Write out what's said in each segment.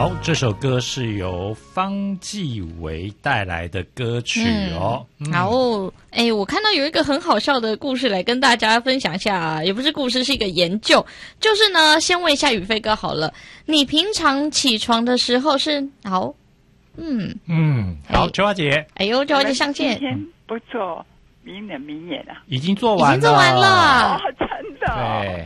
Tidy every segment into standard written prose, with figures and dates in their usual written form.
好，这首歌是由方季韦带来的歌曲哦。 好，我看到有一个很好笑的故事来跟大家分享一下，也不是故事，是一个研究。就是呢，先问一下宇飞哥好了，你平常起床的时候是好？ 好，秋华姐， 哎呦，秋华姐上线， 今天不做名人名言啊， 已经做完了， 已经做完了， 真的， 对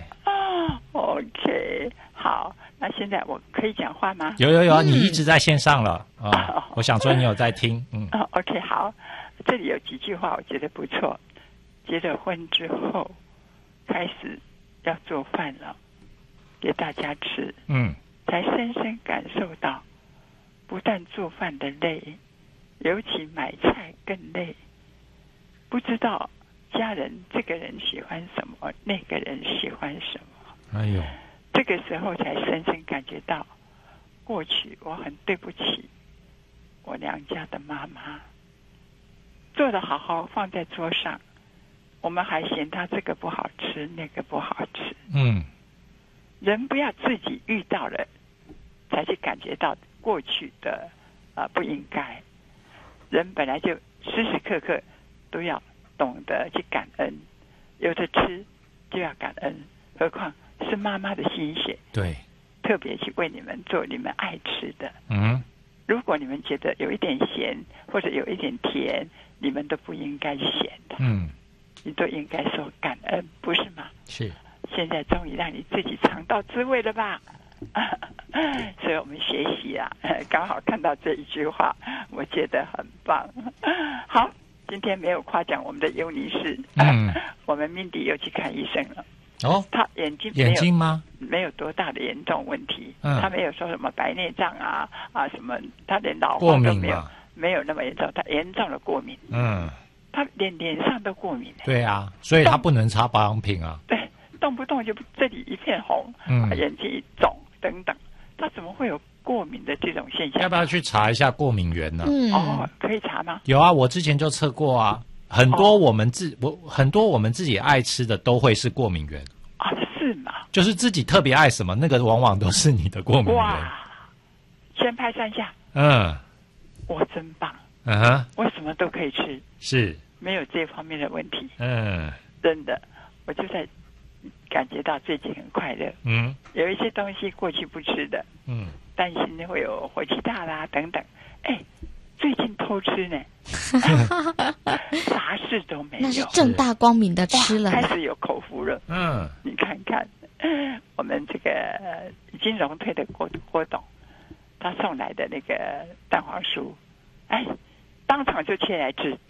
，OK， 好。那现在我可以讲话吗？ 有，你一直在线上了啊！我想说你有在听 ，OK， 好，这里有几句话我觉得不错。结了婚之后，开始要做饭了，给大家吃，才深深感受到，不但做饭的累，尤其买菜更累。不知道家人这个人喜欢什么，那个人喜欢什么。 哎呦。 这个时候才深深感觉到，过去我很对不起我娘家的妈妈，做得好好放在桌上，我们还嫌她这个不好吃，那个不好吃。人不要自己遇到了才去感觉到过去的不应该，人本来就时时刻刻都要懂得去感恩，有的吃就要感恩，何况是妈妈的心血， 对， 特别去为你们做你们爱吃的。如果你们觉得有一点咸或者有一点甜，你们都不应该嫌的。你都应该说感恩，不是吗？ 是。 现在终于让你自己尝到滋味了吧？所以我们学习啊，刚好看到这一句话，我觉得很棒。好，今天没有夸奖我们的尤女士，我们Mindy又去看医生了。他眼睛吗？ 没有多大的严重问题，他没有说什么白内障啊什么，他连老化都没有那么严重，他严重的过敏。他连脸上都过敏。 对啊，所以他不能擦保养品啊。 对，动不动就这里一片红，眼睛一肿等等，他怎么会有过敏的这种现象？ 要不要去查一下过敏源呢？ 可以查吗？ 有啊，我之前就测过啊。很多我们自己爱吃的都会是过敏源啊，是吗？ 就是自己特别爱什么，那个往往都是你的过敏源。 哇，先拍3下。我真棒。我什么都可以吃， 是没有这方面的问题。真的，我就在感觉到最近很快乐。有一些东西过去不吃的，担心会有火气大啦等等。最近偷吃呢，啥事都没有， 那是正大光明的吃了， 开始有口福了。你看看，我们这个已经荣退的郭董，他送来的那个蛋黄酥，当场就切来吃。